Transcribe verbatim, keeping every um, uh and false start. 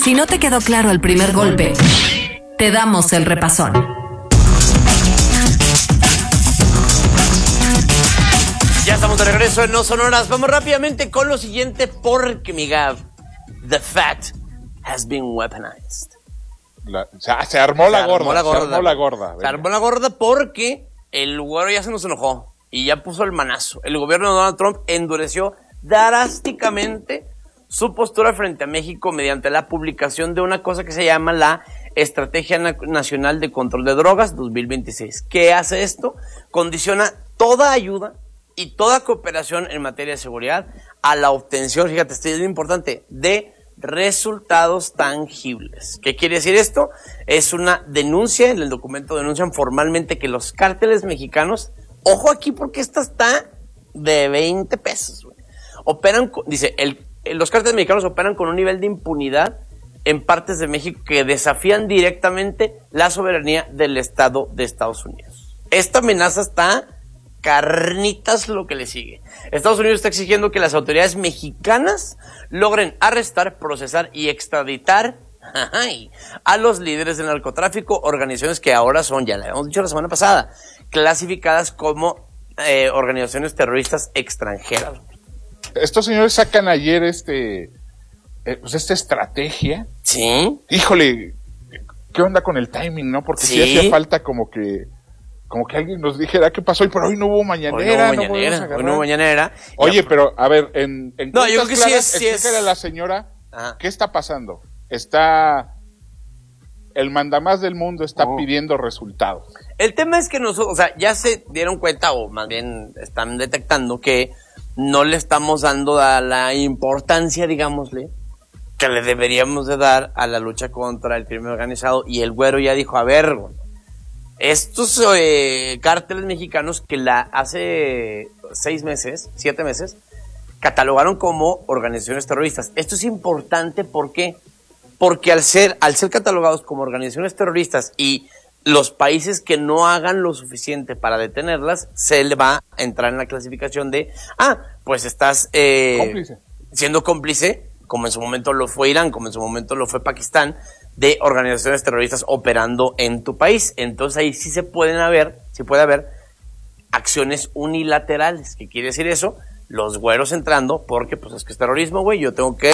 Si no te quedó claro el primer golpe, te damos el repasón. Ya estamos de regreso en No Sonoras. Vamos rápidamente con lo siguiente porque, mi Gab, the fat has been weaponized. La, o sea, se armó, se la, armó gorda, la gorda. Se armó la gorda. Se armó la gorda porque el güero ya se nos enojó y ya puso el manazo. El gobierno de Donald Trump endureció drásticamente su postura frente a México mediante la publicación de una cosa que se llama la Estrategia Nacional de Control de Drogas dos mil veintiséis. ¿Qué hace esto? Condiciona toda ayuda y toda cooperación en materia de seguridad a la obtención, fíjate, esto es importante, de resultados tangibles. ¿Qué quiere decir esto? Es una denuncia, en el documento denuncian formalmente que los cárteles mexicanos, ojo aquí porque esta está de veinte pesos, güey, operan, dice, el, los cárteles mexicanos operan con un nivel de impunidad en partes de México que desafían directamente la soberanía del Estado de Estados Unidos. Esta amenaza está carnitas lo que le sigue. Estados Unidos está exigiendo que las autoridades mexicanas logren arrestar, procesar y extraditar ay, a los líderes del narcotráfico, organizaciones que ahora son, ya lo habíamos dicho la semana pasada, clasificadas como eh, organizaciones terroristas extranjeras. Estos señores sacan ayer este, eh, pues esta estrategia. Sí. Híjole, ¿qué onda con el timing, no? Porque sí, sí hacía falta como que Como que alguien nos dijera qué pasó, pero hoy no hubo mañanera. Hoy no hubo mañanera, no hoy no hubo mañanera. Oye, pero a ver, en, en no, yo creo que claras, sí es, sí es. a la señora, ajá, ¿qué está pasando? Está, el mandamás del mundo está oh. pidiendo resultados. El tema es que nosotros, o sea, ya se dieron cuenta, o más bien están detectando que no le estamos dando a la importancia, digámosle, que le deberíamos de dar a la lucha contra el crimen organizado, y el güero ya dijo, a ver, estos eh, cárteles mexicanos que la hace seis meses, siete meses, catalogaron como organizaciones terroristas. Esto es importante, ¿por qué? Porque al ser, al ser catalogados como organizaciones terroristas y los países que no hagan lo suficiente para detenerlas, se le va a entrar en la clasificación de, ah, pues estás eh, cómplice. siendo cómplice, como en su momento lo fue Irán, como en su momento lo fue Pakistán, de organizaciones terroristas operando en tu país. Entonces ahí sí se pueden haber, sí puede haber acciones unilaterales. ¿Qué quiere decir eso? Los güeros entrando, porque pues es que es terrorismo, güey, yo tengo que